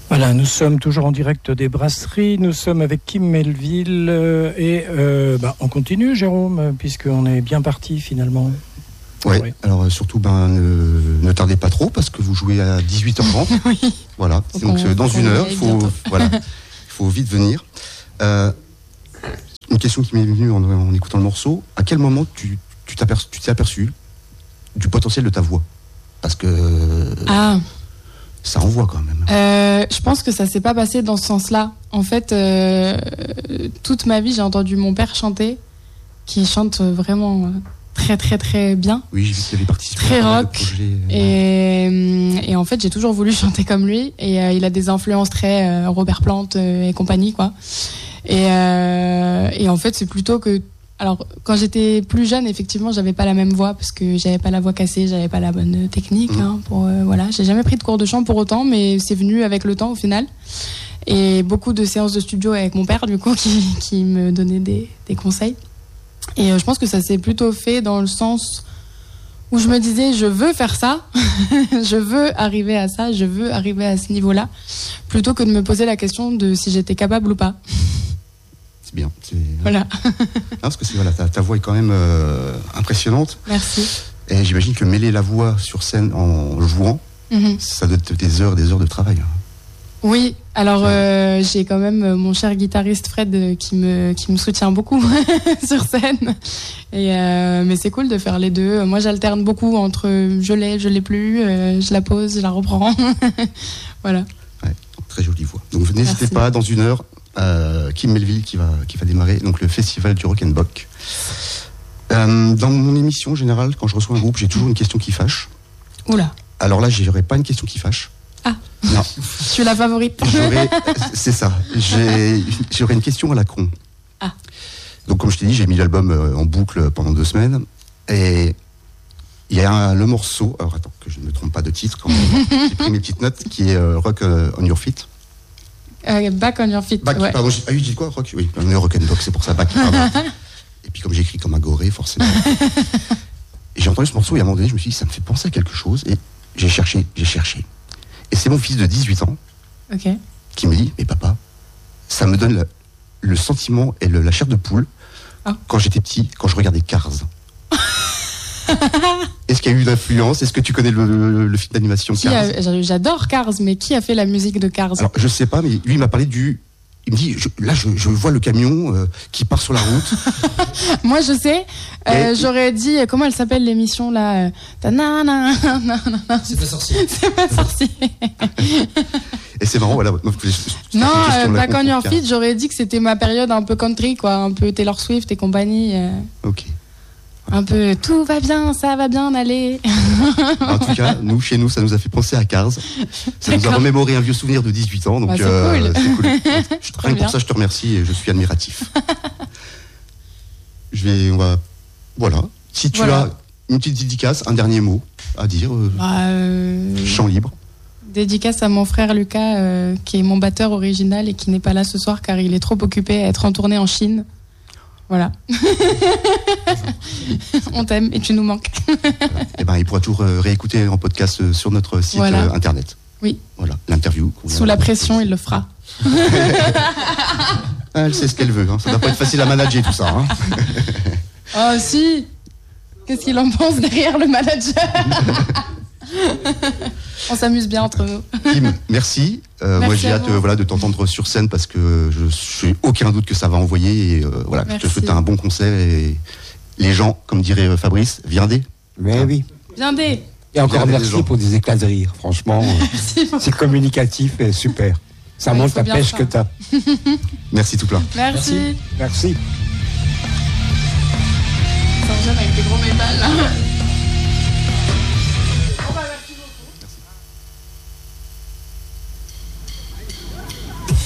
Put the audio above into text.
Voilà, nous sommes toujours en direct des brasseries, nous sommes avec Kim Melville et on continue Jérôme, puisqu'on est bien parti finalement. Ouais. Alors surtout ne tardez pas trop parce que vous jouez à 18h30. Oui. Voilà, donc dans une heure, il faut vite venir. Une question qui m'est venue en écoutant le morceau, à quel moment tu t'es aperçu du potentiel de ta voix? Parce que ça envoie quand même. Je pense que ça s'est pas passé dans ce sens-là. En fait, toute ma vie, j'ai entendu mon père chanter, qui chante vraiment très très très bien. Oui, j'ai vu qu'il avait participé très à rock. Projets. Et en fait, j'ai toujours voulu chanter comme lui. Et il a des influences très Robert Plant et compagnie, quoi. Et en fait, c'est plutôt que... Alors, quand j'étais plus jeune, effectivement, j'avais pas la même voix parce que j'avais pas la voix cassée, j'avais pas la bonne technique. Voilà, j'ai jamais pris de cours de chant pour autant, mais c'est venu avec le temps au final. Et beaucoup de séances de studio avec mon père, du coup, qui me donnait des conseils. Et je pense que ça s'est plutôt fait dans le sens où je me disais, je veux faire ça, je veux arriver à ça, je veux arriver à ce niveau-là, plutôt que de me poser la question de si j'étais capable ou pas. C'est bien. Voilà. Parce que ta voix est quand même impressionnante. Merci. Et j'imagine que mêler la voix sur scène en jouant, ça doit être des heures de travail. Oui, alors j'ai quand même mon cher guitariste Fred qui me soutient beaucoup sur scène. Mais c'est cool de faire les deux. Moi, j'alterne beaucoup entre je l'ai plus, je la pose, je la reprends. Voilà. Ouais, très jolie voix. Donc n'hésitez pas, dans une heure, Kim Melville qui va démarrer donc le festival du Rock'n'Bock. Dans mon émission en général, quand je reçois un groupe, j'ai toujours une question qui fâche. Oula. Alors là, j'aurais pas une question qui fâche. Ah. Non. Je suis la favorite. C'est ça. J'aurais une question à la con. Ah. Donc comme je t'ai dit, j'ai mis l'album en boucle pendant 2 semaines et il y a le morceau. Alors attends que je ne me trompe pas de titre quand même. J'ai pris mes petites notes qui est Rock on Your Feet. Back on Your Feet. Ouais. Pardon, j'ai dit quoi, Rock? Oui, le Rock'n'Bock, c'est pour ça, Back. Et puis comme j'écris comme un goré, forcément. Et j'ai entendu ce morceau et à un moment donné, je me suis dit, ça me fait penser à quelque chose. Et j'ai cherché. Et c'est mon fils de 18 ans qui me dit, mais papa, ça me donne le sentiment et la chair de poule quand j'étais petit, quand je regardais Cars. Est-ce qu'il y a eu une influence? Est-ce que tu connais le film d'animation Cars? J'adore Cars, mais qui a fait la musique de Cars? Alors, je sais pas, mais lui, il m'a parlé il me dit, je vois le camion qui part sur la route. Moi, je sais. J'aurais dit, comment elle s'appelle l'émission là? C'est pas sorcier. C'est pas sorcier. Et c'est marrant, voilà. Non, Back on Your Feet, j'aurais dit que c'était ma période un peu country, quoi, un peu Taylor Swift et compagnie. Ok. Un peu, tout va bien, ça va bien aller. En tout cas, chez nous, ça nous a fait penser à Cars. Ça nous a remémoré un vieux souvenir de 18 ans. Donc, c'est cool. C'est cool. Rien que pour ça, je te remercie et je suis admiratif. Voilà. Si tu as une petite dédicace, un dernier mot à dire, champ libre. Dédicace à mon frère Lucas, qui est mon batteur original et qui n'est pas là ce soir car il est trop occupé à être en tournée en Chine. Voilà. On t'aime et tu nous manques. Il pourra toujours réécouter en podcast sur notre site internet. Oui. Voilà, l'interview. Sous la pression, il le fera. Elle sait ce qu'elle veut. Ça doit pas être facile à manager tout ça. Oh si. Qu'est-ce qu'il en pense derrière le manager? On s'amuse bien entre nous. Kim, merci. Moi, j'ai hâte de t'entendre sur scène parce que je n'ai aucun doute que ça va envoyer. Et, je te souhaite un bon concert. Et les gens, comme dirait Fabrice, viendez. Mais oui. Viendez. Et encore merci pour des éclats de rire. Franchement, c'est communicatif et super. Ça montre la pêche que tu as. Merci tout plein. Merci. Merci. Ça